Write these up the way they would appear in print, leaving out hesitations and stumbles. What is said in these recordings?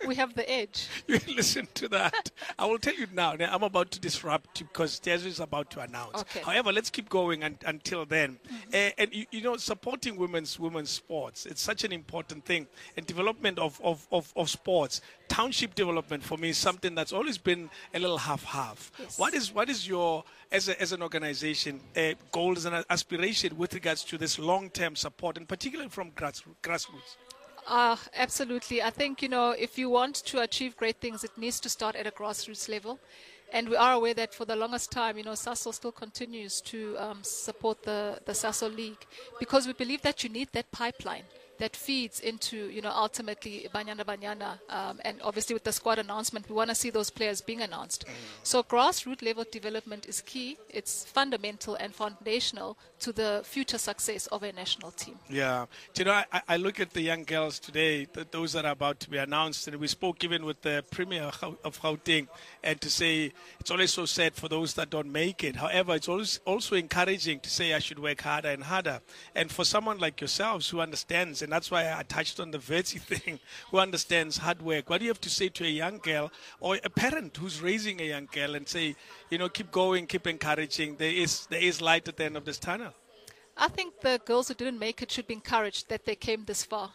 we have the edge. You listen to that. I will tell you now. I'm about to disrupt you because Tezu is about to announce. Okay. However, let's keep going until then. And you know, supporting women's sports, it's such an important thing. And development of sports, township development for me is something that's always been a little half-half. Yes. What is your, as an organization, goals and aspiration with regards to this long-term support, and particularly from grassroots? Absolutely. I think, you know, if you want to achieve great things, it needs to start at a grassroots level. And we are aware that for the longest time, you know, Sasol still continues to support the Sasol League, because we believe that you need that pipeline that feeds into, you know, ultimately Banyana. And obviously with the squad announcement, we want to see those players being announced. So grassroots level development is key. It's fundamental and foundational to the future success of a national team. Yeah. Do you know, I look at the young girls today, those that are about to be announced, and we spoke even with the Premier of Gauteng, and to say it's always so sad for those that don't make it. However, it's always also encouraging to say I should work harder and harder. And for someone like yourselves who understands, and that's why I touched on the Verti thing, who understands hard work, what do you have to say to a young girl or a parent who's raising a young girl and say, you know, keep going, keep encouraging, there is light at the end of this tunnel? I think the girls who didn't make it should be encouraged that they came this far.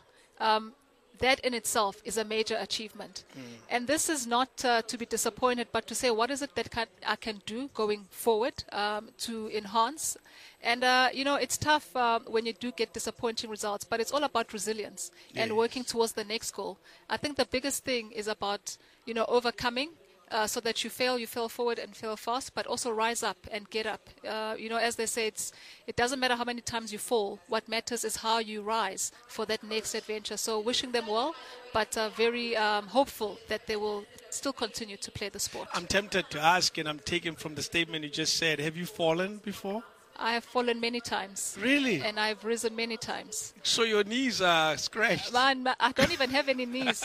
That in itself is a major achievement. And this is not to be disappointed, but to say what is it that I can do going forward to enhance. And, you know, it's tough when you do get disappointing results, but it's all about resilience and working towards the next goal. I think the biggest thing is about, you know, overcoming. So that you fail forward and fail fast, but also rise up and get up. You know, as they say, it doesn't matter how many times you fall. What matters is how you rise for that next adventure. So wishing them well, but very hopeful that they will still continue to play the sport. I'm tempted to ask, and I'm taken from the statement you just said, have you fallen before? I have fallen many times. Really? And I've risen many times. So your knees are scratched? Man, I don't even have any knees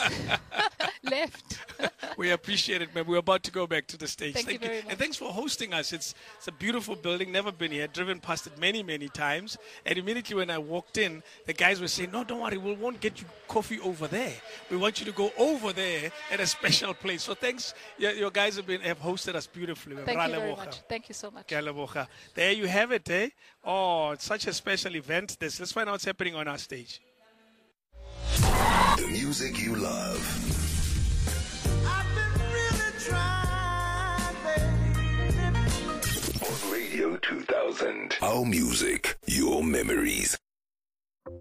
left. We appreciate it, man. We're about to go back to the stage. Thank you very much. And thanks for hosting us. It's a beautiful building. Never been here. Driven past it many, many times. And immediately when I walked in, the guys were saying, no, don't worry. We won't get you coffee over there. We want you to go over there at a special place. So thanks. Your guys have hosted us beautifully. Thank you very much. Thank you so much. There you have it, eh? Oh, it's such a special event. Let's find out what's happening on our stage. The music you love. On Radio 2000. Our music, your memories.